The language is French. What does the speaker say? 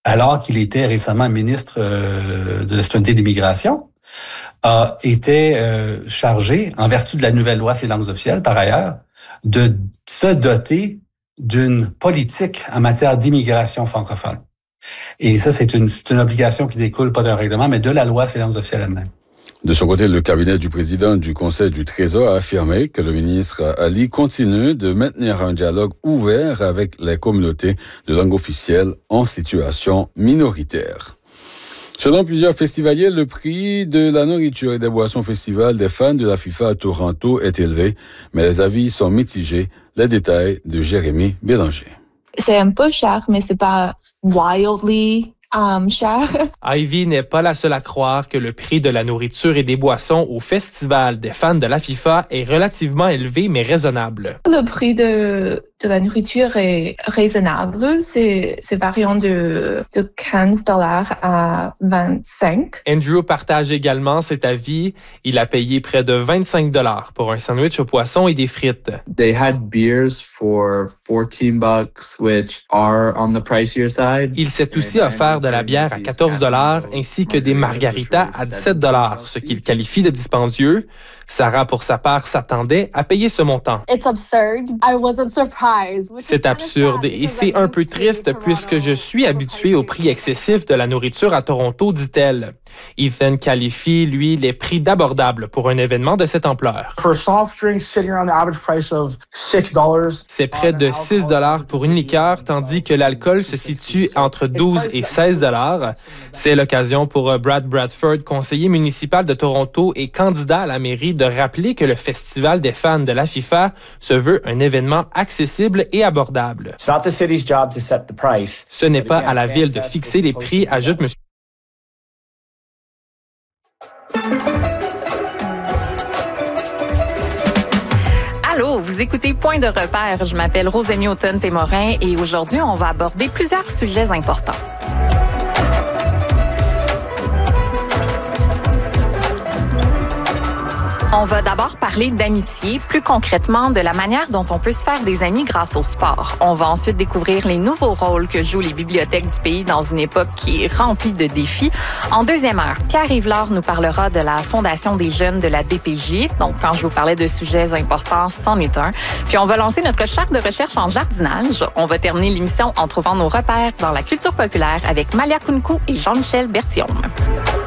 alors qu'il était récemment ministre de la Citoyenneté et de l'Immigration, a été chargé, en vertu de la nouvelle loi sur les langues officielles, par ailleurs, de se doter d'une politique en matière d'immigration francophone. Et ça, c'est une obligation qui découle pas d'un règlement, mais de la loi sur les langues officielles elle-même. De son côté, le cabinet du président du Conseil du Trésor a affirmé que le ministre Ali continue de maintenir un dialogue ouvert avec les communautés de langue officielle en situation minoritaire. Selon plusieurs festivaliers, le prix de la nourriture et des boissons festival des fans de la FIFA à Toronto est élevé, mais les avis sont mitigés. Les détails de Jérémy Bélanger. C'est un peu cher, mais c'est pas wildly cher. Ivy n'est pas la seule à croire que le prix de la nourriture et des boissons au festival des fans de la FIFA est relativement élevé mais raisonnable. Le prix de la nourriture est raisonnable. C'est variant de $15 à 25. Andrew partage également cet avis. Il a payé près de $25 pour un sandwich au poisson et des frites. They had beers for $14, which are on the pricier side. Il s'est aussi offert de la bière à $14 ainsi que des margaritas à $17, ce qu'il qualifie de dispendieux. Sarah, pour sa part, s'attendait à payer ce montant. C'est absurde et c'est un peu triste puisque je suis habituée au prix excessif de la nourriture à Toronto, dit-elle. Ethan qualifie, lui, les prix d'abordables pour un événement de cette ampleur. C'est près de $6 pour une liqueur, tandis que l'alcool se situe entre $12 et $16. C'est l'occasion pour Brad Bradford, conseiller municipal de Toronto et candidat à la mairie, de rappeler que le Festival des fans de la FIFA se veut un événement accessible et abordable. Ce n'est pas à la ville de fixer les prix, ajoute M. Allô, vous écoutez Point de repère. Je m'appelle Rosémie Automne-Témorin et aujourd'hui, on va aborder plusieurs sujets importants. On va d'abord parler d'amitié, plus concrètement de la manière dont on peut se faire des amis grâce au sport. On va ensuite découvrir les nouveaux rôles que jouent les bibliothèques du pays dans une époque qui est remplie de défis. En deuxième heure, Pierre-Yves Laure nous parlera de la Fondation des jeunes de la DPJ. Donc, quand je vous parlais de sujets importants, c'en est un. Puis, on va lancer notre charte de recherche en jardinage. On va terminer l'émission en trouvant nos repères dans la culture populaire avec Malia Kounkou et Jean-Michel Berthiaume.